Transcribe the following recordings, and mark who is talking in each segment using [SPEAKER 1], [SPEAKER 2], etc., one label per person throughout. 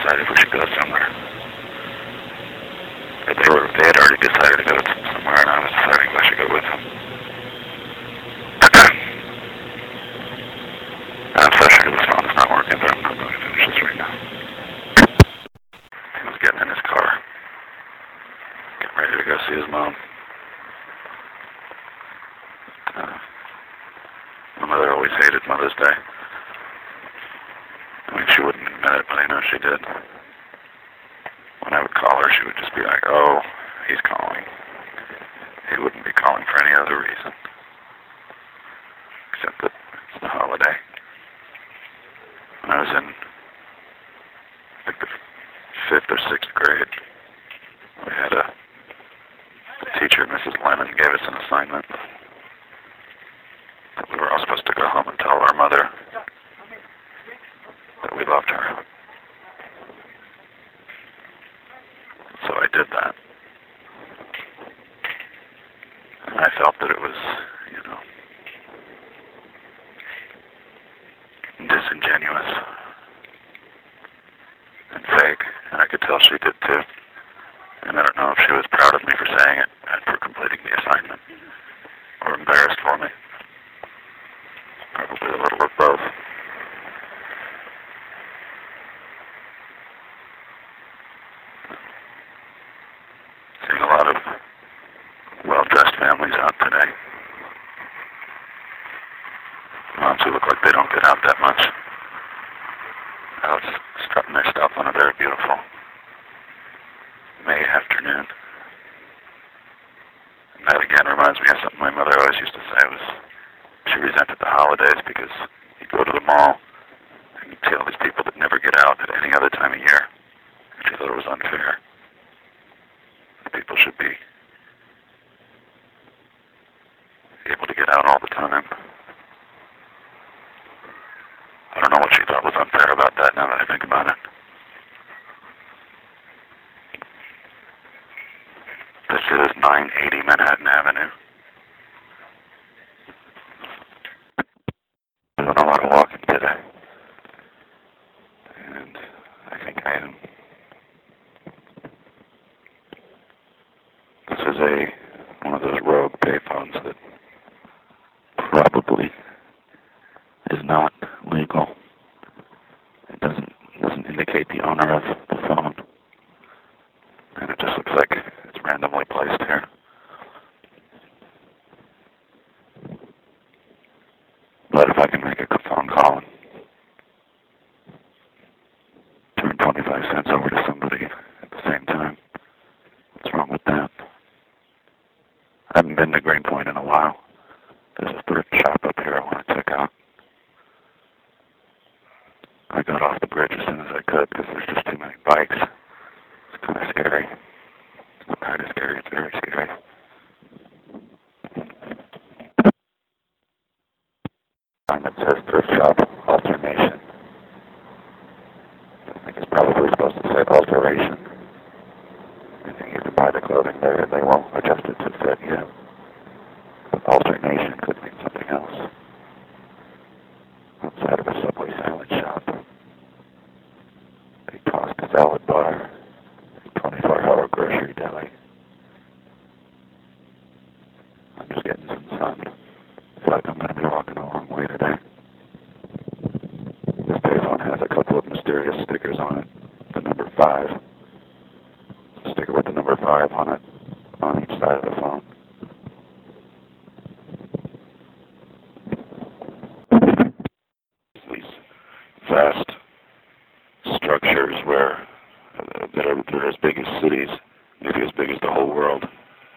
[SPEAKER 1] decide if we should go somewhere. They had already decided to go somewhere, and I was deciding if I should go with them. I'm frustrated this phone's not working, but I'm not going to finish this right now. He was getting in his car, getting ready to go see his mom. My mother always hated Mother's Day. I mean, she wouldn't admit it, but I know she did. When I would call her, she would just be like, "Oh, he's calling." He wouldn't be calling for any other reason, except that it's the holiday. When I was in, I think, the 5th or 6th grade, we had a teacher, Mrs. Lennon, gave us an assignment that we were all supposed to go home and tell our mother that we loved her. So I did that. And I felt that it was, disingenuous and fake, and I could tell she did too. And I don't know if she was proud of me for saying it and for completing the assignment, or embarrassed for me. Probably a little of both. Seeing a lot of well-dressed families out today. Moms who look like they don't get out that much. Out strutting their stuff on a very beautiful May afternoon. And that again reminds me of something my mother always used to say was she resented the holidays because you go to the mall and you see all these people that never get out at any other time of year. And she thought it was unfair. People should be able to get out all the time. I don't know what she thought was unfair about that now that I think about it. This is 980 Manhattan Avenue. I'm doing a lot of walking today. And I think I am. This is one of those rogue payphones that probably is not legal. It doesn't indicate the owner of the phone. And it just looks like it's randomly placed here. But if I can make a phone call and turn 25 cents over to somebody at the same time, what's wrong with that? I haven't been to Greenpoint in a while. There's a thrift shop up here I want to check out. I got off the bridge as soon as I could because there's just too many bikes. It's kind of scary. It's not kind of scary, it's very scary. Sign that says thrift shop alternation. I think it's probably supposed to say alteration. I think you can buy the clothing there and they won't adjust it to fit you. But alternation could mean something else. Outside of a Subway salad shop, a Tosca salad bar, a 24-hour grocery deli. I'm just getting some sun. I feel like I'm going to be walking a long way today. This payphone has a couple of mysterious stickers on it. The number 5. A sticker with the number 5 on it, on each side of the phone. Vast structures where that are as big as cities, maybe as big as the whole world,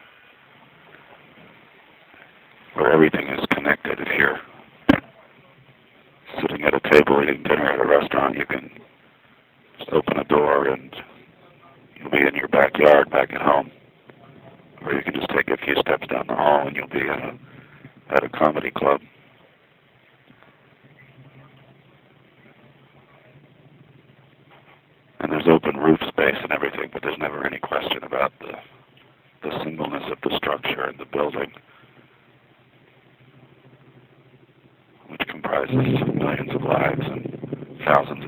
[SPEAKER 1] where everything is connected. If you're sitting at a table eating dinner at a restaurant, you can just open a door and you'll be in your backyard back at home, or you can just take a few steps down the hall and you'll be at a comedy club. And there's open roof space and everything, but there's never any question about the singleness of the structure and the building, which comprises millions of lives and thousands